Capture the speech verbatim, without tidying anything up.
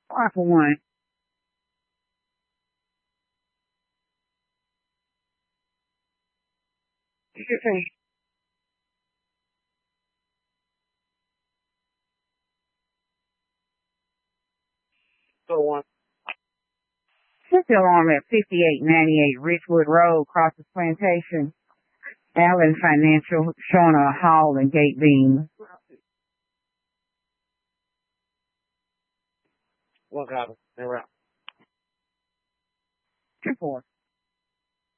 Five for one. Fifteen. So one. Set the alarm at fifty-eight ninety-eight Ridgewood Road, Crosses Plantation. Allen Financial, Shauna Hall, and Gate Beam. One copy. They're out. Two four.